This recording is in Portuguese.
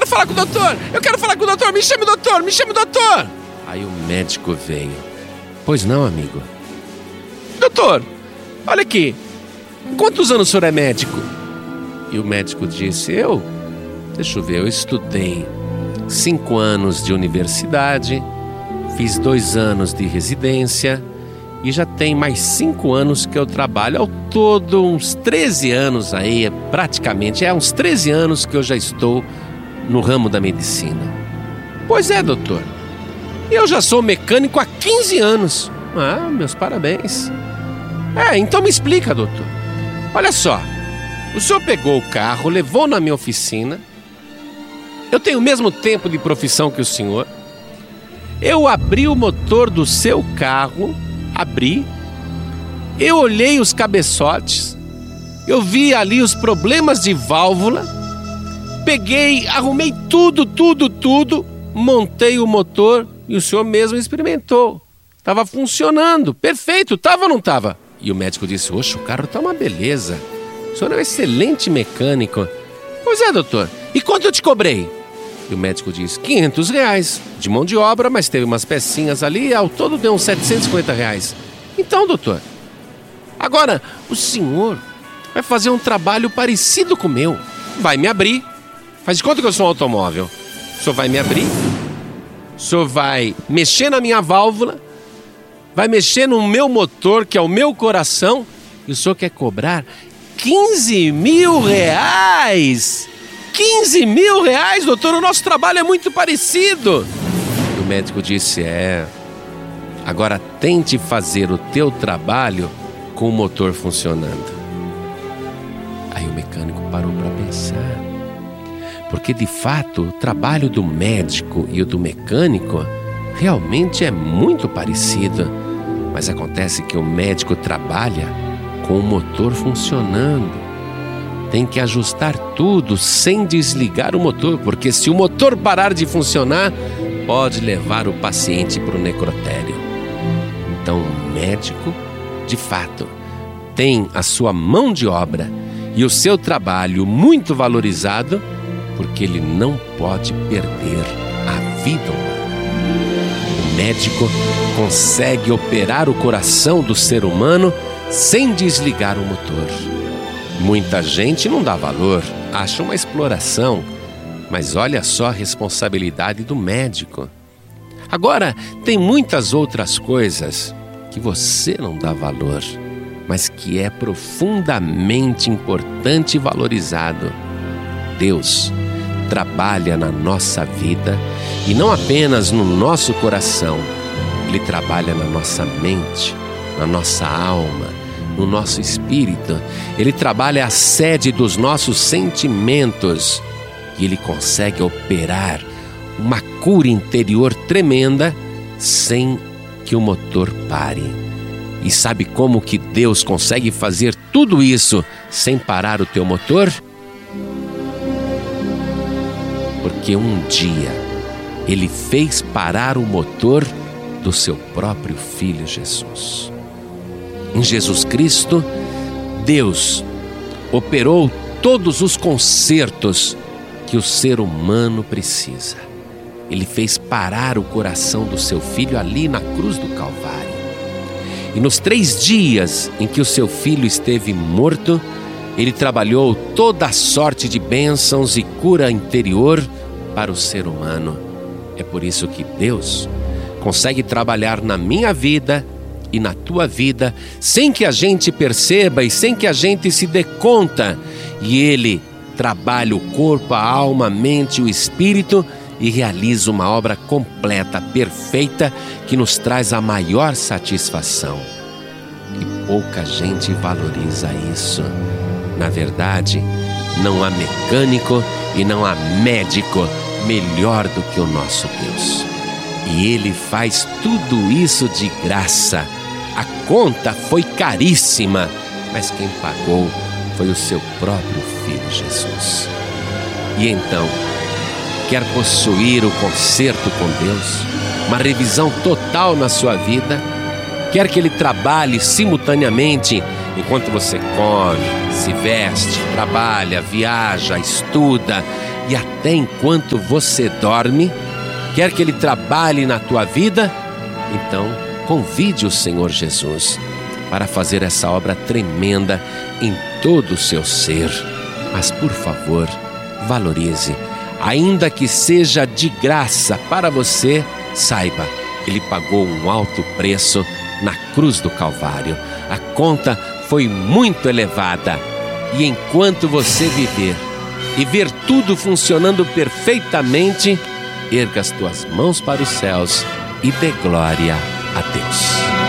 quero falar com o doutor! Eu quero falar com o doutor! Me chame o doutor! Me chame o doutor! Aí o médico veio. Pois não, amigo? Doutor, olha aqui. Quantos anos o senhor é médico? E o médico disse, deixa eu ver, eu estudei 5 anos de universidade, fiz 2 anos de residência e já tem mais 5 anos que eu trabalho. Ao todo, uns 13 anos aí, praticamente, uns 13 anos que eu já estou no ramo da medicina. Pois é, doutor. Eu já sou mecânico há 15 anos. Ah, meus parabéns. Então me explica, doutor. Olha só, o senhor pegou o carro, levou na minha oficina. Eu tenho o mesmo tempo de profissão que o senhor. Eu abri o motor do seu carro, eu olhei os cabeçotes, eu vi ali os problemas de válvula, peguei, arrumei tudo, montei o motor e o senhor mesmo experimentou. Estava funcionando, perfeito, estava ou não estava? E o médico disse, oxe, o carro está uma beleza. O senhor é um excelente mecânico. Pois é, doutor. E quanto eu te cobrei? E o médico disse, R$500 de mão de obra, mas teve umas pecinhas ali, ao todo deu uns R$750. Então, doutor, agora o senhor vai fazer um trabalho parecido com o meu. Vai me abrir. Faz de conta que eu sou um automóvel. O senhor vai me abrir, o senhor vai mexer na minha válvula, vai mexer no meu motor, que é o meu coração, e o senhor quer cobrar R$15.000? R$15.000, doutor? O nosso trabalho é muito parecido. E o médico disse, agora tente fazer o teu trabalho com o motor funcionando. Aí o mecânico parou para pensar. Porque de fato o trabalho do médico e o do mecânico realmente é muito parecido. Mas acontece que o médico trabalha com o motor funcionando. Tem que ajustar tudo sem desligar o motor, porque se o motor parar de funcionar, pode levar o paciente para o necrotério. Então o médico, de fato, tem a sua mão de obra e o seu trabalho muito valorizado, porque ele não pode perder a vida humana. O médico consegue operar o coração do ser humano sem desligar o motor. Muita gente não dá valor, acha uma exploração, mas olha só a responsabilidade do médico. Agora, tem muitas outras coisas que você não dá valor, mas que é profundamente importante e valorizado. Deus trabalha na nossa vida e não apenas no nosso coração. Ele trabalha na nossa mente, na nossa alma, no nosso espírito. Ele trabalha a sede dos nossos sentimentos e Ele consegue operar uma cura interior tremenda sem que o motor pare. E sabe como que Deus consegue fazer tudo isso sem parar o teu motor? Porque um dia Ele fez parar o motor do seu próprio Filho Jesus. Em Jesus Cristo, Deus operou todos os consertos que o ser humano precisa. Ele fez parar o coração do seu Filho ali na cruz do Calvário. E nos 3 dias em que o seu Filho esteve morto, Ele trabalhou toda a sorte de bênçãos e cura interior para o ser humano. É por isso que Deus consegue trabalhar na minha vida e na tua vida, sem que a gente perceba e sem que a gente se dê conta. E Ele trabalha o corpo, a alma, a mente, o espírito e realiza uma obra completa, perfeita, que nos traz a maior satisfação. E pouca gente valoriza isso. Na verdade, não há mecânico e não há médico melhor do que o nosso Deus. E Ele faz tudo isso de graça. A conta foi caríssima, mas quem pagou foi o seu próprio Filho Jesus. E então, quer possuir o conserto com Deus, uma revisão total na sua vida? Quer que Ele trabalhe simultaneamente Enquanto você come, se veste, trabalha, viaja, estuda e até enquanto você dorme, quer que Ele trabalhe na tua vida? Então, convide o Senhor Jesus para fazer essa obra tremenda em todo o seu ser. Mas, por favor, valorize. Ainda que seja de graça para você, saiba, Ele pagou um alto preço na cruz do Calvário. A conta foi muito elevada. E enquanto você viver e ver tudo funcionando perfeitamente, erga as tuas mãos para os céus e dê glória a Deus.